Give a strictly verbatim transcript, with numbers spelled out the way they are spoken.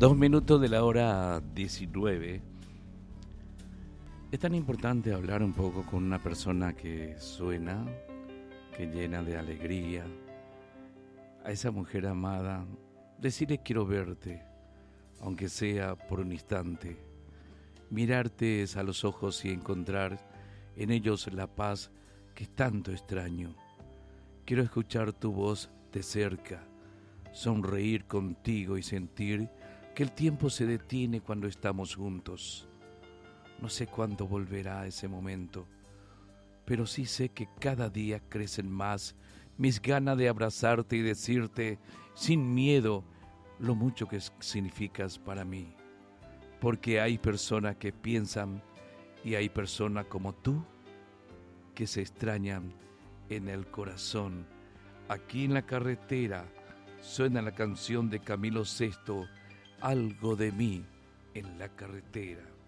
Dos minutos de la hora diecinueve. Es tan importante hablar un poco con una persona que suena, que llena de alegría. A esa mujer amada, decirle quiero verte, aunque sea por un instante. Mirarte a los ojos y encontrar en ellos la paz que tanto extraño. Quiero escuchar tu voz de cerca, sonreír contigo y sentir que el tiempo se detiene cuando estamos juntos. No sé cuándo volverá ese momento, pero sí sé que cada día crecen más mis ganas de abrazarte y decirte sin miedo lo mucho que significas para mí. Porque hay personas que piensan y hay personas como tú que se extrañan en el corazón. Aquí en la carretera suena la canción de Camilo Sesto, Algo de mí en la carretera.